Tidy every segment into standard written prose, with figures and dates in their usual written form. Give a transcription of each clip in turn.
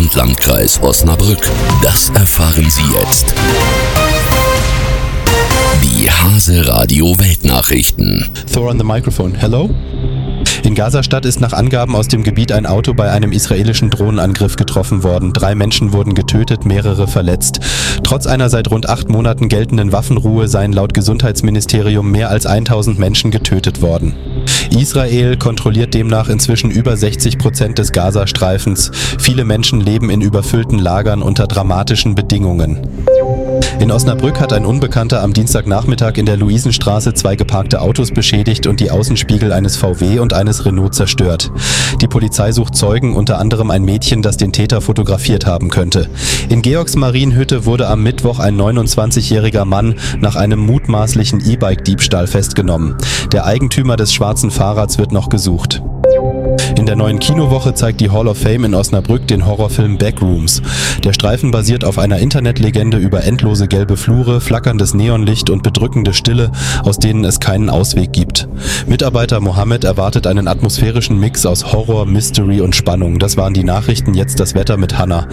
und Landkreis Osnabrück. Das erfahren Sie jetzt. Die Hase Radio Weltnachrichten. Thor on the microphone. Hello? In Gaza-Stadt ist nach Angaben aus dem Gebiet ein Auto bei einem israelischen Drohnenangriff getroffen worden. 3 Menschen wurden getötet, mehrere verletzt. Trotz einer seit rund 8 Monaten geltenden Waffenruhe seien laut Gesundheitsministerium mehr als 1000 Menschen getötet worden. Israel kontrolliert demnach inzwischen über 60% des Gazastreifens. Viele Menschen leben in überfüllten Lagern unter dramatischen Bedingungen. In Osnabrück hat ein Unbekannter am Dienstagnachmittag in der Luisenstraße 2 geparkte Autos beschädigt und die Außenspiegel eines VW und eines Renault zerstört. Die Polizei sucht Zeugen, unter anderem ein Mädchen, das den Täter fotografiert haben könnte. In Georgsmarienhütte wurde am Mittwoch ein 29-jähriger Mann nach einem mutmaßlichen E-Bike-Diebstahl festgenommen. Der Eigentümer des schwarzen Fahrrads wird noch gesucht. In der neuen Kinowoche zeigt die Hall of Fame in Osnabrück den Horrorfilm Backrooms. Der Streifen basiert auf einer Internetlegende über endlose gelbe Flure, flackerndes Neonlicht und bedrückende Stille, aus denen es keinen Ausweg gibt. Mitarbeiter Mohammed erwartet einen atmosphärischen Mix aus Horror, Mystery und Spannung. Das waren die Nachrichten, jetzt das Wetter mit Hannah.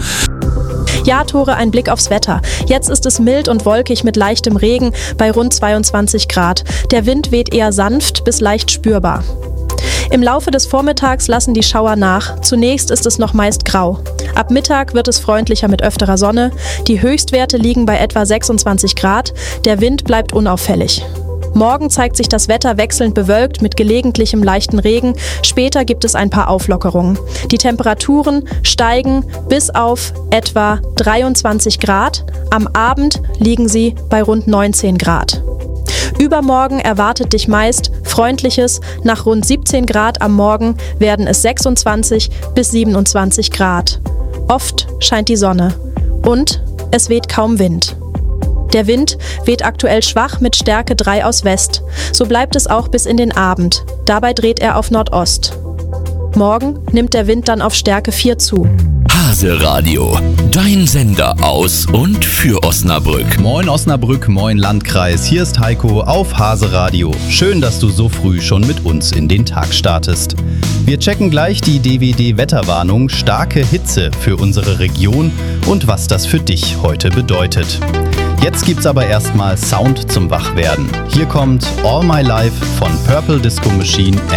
Ja, Tore, ein Blick aufs Wetter. Jetzt ist es mild und wolkig mit leichtem Regen bei rund 22 Grad. Der Wind weht eher sanft bis leicht spürbar. Im Laufe des Vormittags lassen die Schauer nach. Zunächst ist es noch meist grau. Ab Mittag wird es freundlicher mit öfterer Sonne. Die Höchstwerte liegen bei etwa 26 Grad. Der Wind bleibt unauffällig. Morgen zeigt sich das Wetter wechselnd bewölkt mit gelegentlichem leichten Regen. Später gibt es ein paar Auflockerungen. Die Temperaturen steigen bis auf etwa 23 Grad. Am Abend liegen sie bei rund 19 Grad. Übermorgen erwartet dich meist freundliches. Nach rund 17 Grad am Morgen werden es 26 bis 27 Grad. Oft scheint die Sonne und es weht kaum Wind. Der Wind weht aktuell schwach mit Stärke 3 aus West. So bleibt es auch bis in den Abend. Dabei dreht er auf Nordost. Morgen nimmt der Wind dann auf Stärke 4 zu. Hase Radio, dein Sender aus und für Osnabrück. Moin Osnabrück, moin Landkreis, hier ist Heiko auf Hase Radio. Schön, dass du so früh schon mit uns in den Tag startest. Wir checken gleich die DWD-Wetterwarnung starke Hitze für unsere Region und was das für dich heute bedeutet. Jetzt gibt's aber erstmal Sound zum Wachwerden. Hier kommt All My Life von Purple Disco Machine